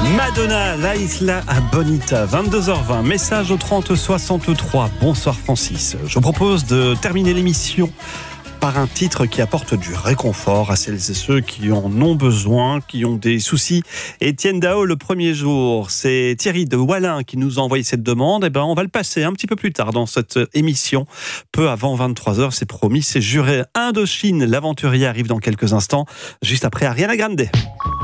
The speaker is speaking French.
Madonna, La Isla Bonita, 22h20, message au 3063. Bonsoir Francis. Je vous propose de terminer l'émission par un titre qui apporte du réconfort à celles et ceux qui en ont besoin, qui ont des soucis. Étienne Dao, le premier jour, c'est Thierry de Wallin qui nous a envoyé cette demande. Et on va le passer un petit peu plus tard dans cette émission, peu avant 23h, c'est promis, c'est juré. Indochine, l'aventurier arrive dans quelques instants, juste après Ariana Grande.